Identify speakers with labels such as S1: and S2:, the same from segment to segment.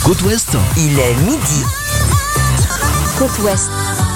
S1: Côte Ouest,
S2: Il est midi. Côte Ouest.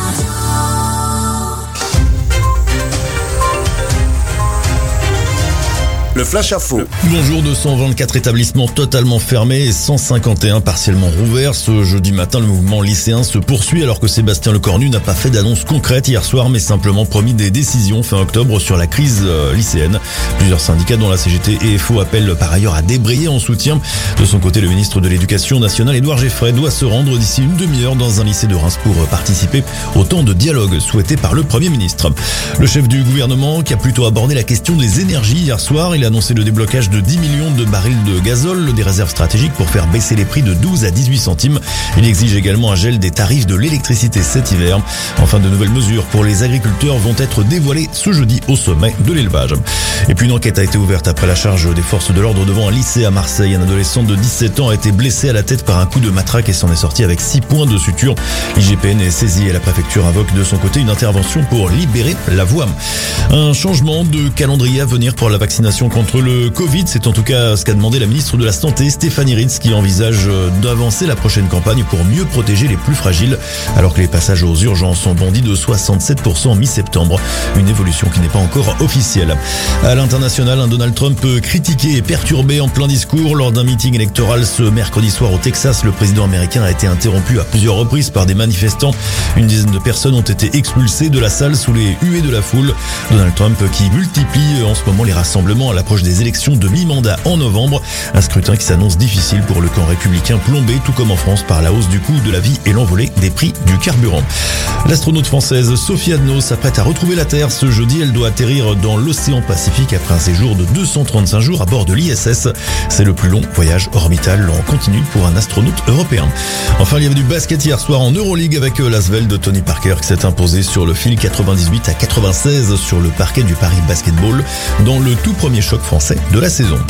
S3: Le Flash Info.
S4: Bonjour, 224 établissements totalement fermés et 151 partiellement rouverts. Ce jeudi matin, le mouvement lycéen se poursuit alors que Sébastien Lecornu n'a pas fait d'annonce concrète hier soir, mais simplement promis des décisions fin octobre sur la crise lycéenne. Plusieurs syndicats dont la CGT et FO appellent par ailleurs à débrayer en soutien. De son côté, le ministre de l'Éducation nationale, Édouard Geffray, doit se rendre d'ici une demi-heure dans un lycée de Reims pour participer au temps de dialogue souhaité par le Premier ministre. Le chef du gouvernement qui a plutôt abordé la question des énergies hier soir, il a annoncé le déblocage de 10 millions de barils de gazole, des réserves stratégiques pour faire baisser les prix de 12 à 18 centimes. Il exige également un gel des tarifs de l'électricité cet hiver. Enfin, de nouvelles mesures pour les agriculteurs vont être dévoilées ce jeudi au sommet de l'élevage. Et puis une enquête a été ouverte après la charge des forces de l'ordre devant un lycée à Marseille. Un adolescent de 17 ans a été blessé à la tête par un coup de matraque et s'en est sorti avec 6 points de suture. L'IGPN est saisi et la préfecture invoque de son côté une intervention pour libérer la voie. Un changement de calendrier à venir pour la vaccination contre le Covid, c'est en tout cas ce qu'a demandé la ministre de la Santé, Stéphanie Ritz, qui envisage d'avancer la prochaine campagne pour mieux protéger les plus fragiles, alors que les passages aux urgences ont bondi de 67% en mi-septembre, une évolution qui n'est pas encore officielle. À l'international, un Donald Trump critiqué et perturbé en plein discours lors d'un meeting électoral ce mercredi soir au Texas. Le président américain a été interrompu à plusieurs reprises par des manifestants. Une dizaine de personnes ont été expulsées de la salle sous les huées de la foule. Donald Trump qui multiplie en ce moment les rassemblements à l'approche des élections de mi-mandat en novembre. Un scrutin qui s'annonce difficile pour le camp républicain plombé, tout comme en France, par la hausse du coût de la vie et l'envolée des prix du carburant. L'astronaute française Sophie Adno s'apprête à retrouver la Terre. Ce jeudi, elle doit atterrir dans l'océan Pacifique après un séjour de 235 jours à bord de l'ISS. C'est le plus long voyage orbital en continu pour un astronaute européen. Enfin, il y avait du basket hier soir en Euroleague avec l'Asvel de Tony Parker qui s'est imposé sur le fil 98 à 96 sur le parquet du Paris Basketball dans le tout premier choc français de la saison.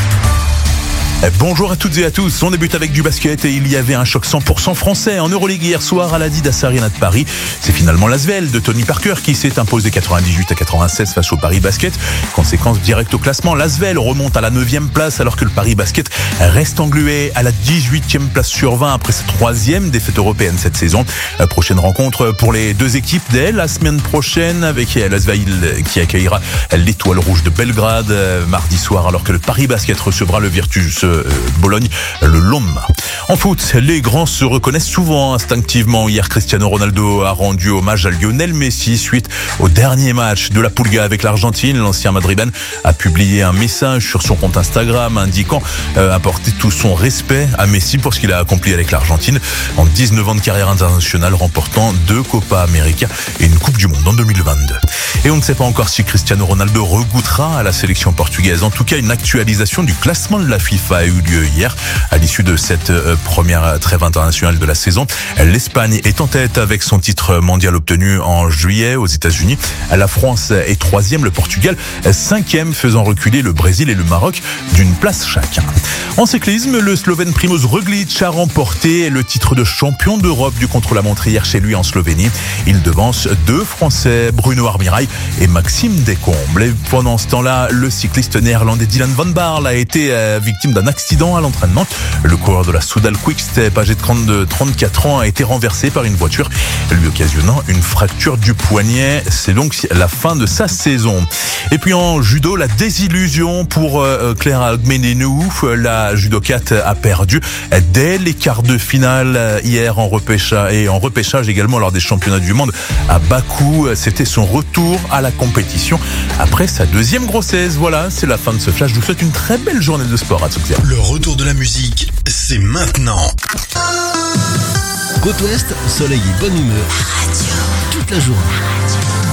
S5: Bonjour à toutes et à tous, on débute avec du basket et il y avait un choc 100% français en Euroleague hier soir à l'Adidas Arena de Paris. C'est finalement l'Asvel de Tony Parker qui s'est imposé 98 à 96 face au Paris Basket. Conséquence directe au classement, l'Asvel remonte à la 9e place alors que le Paris Basket reste englué à la 18e place sur 20 après sa 3e défaite européenne cette saison. Prochaine rencontre pour les deux équipes dès la semaine prochaine avec l'Asvel qui accueillera l'Étoile Rouge de Belgrade mardi soir alors que le Paris Basket recevra le Virtus Bologne le lendemain. En foot, les grands se reconnaissent souvent instinctivement. Hier, Cristiano Ronaldo a rendu hommage à Lionel Messi suite au dernier match de la Pulga avec l'Argentine. L'ancien madrilène a publié un message sur son compte Instagram indiquant apporter tout son respect à Messi pour ce qu'il a accompli avec l'Argentine en 19 ans de carrière internationale, remportant 2 Copa América et une Coupe du Monde en 2022. Et on ne sait pas encore si Cristiano Ronaldo regoutera à la sélection portugaise. En tout cas, une actualisation du classement de la FIFA a eu lieu hier à l'issue de cette première trêve internationale de la saison. L'Espagne est en tête avec son titre mondial obtenu en juillet aux États-Unis. La France est 3e, le Portugal 5e, faisant reculer le Brésil et le Maroc d'une place chacun. En cyclisme, le Slovène Primož Roglič a remporté le titre de champion d'Europe du contre-la-montre hier chez lui en Slovénie. Il devance 2 Français, Bruno Armirail et Maxime Descombes. Et pendant ce temps-là, le cycliste néerlandais Dylan van Baarle a été victime d'un accident à l'entraînement. Le coureur de la Soudal Quick-Step, âgé de 34 ans, a été renversé par une voiture, lui occasionnant une fracture du poignet. C'est donc la fin de sa saison. Et puis en judo, la désillusion pour Claire Agbenienou. La judokate a perdu dès les quarts de finale hier en repêchage également lors des championnats du monde à Bakou. C'était son retour à la compétition après sa 2e grossesse. Voilà, c'est la fin de ce flash. Je vous souhaite une très belle journée de sport à tous.
S1: le retour de la musique, c'est maintenant. Côte Ouest, soleil et bonne humeur. Toute la journée.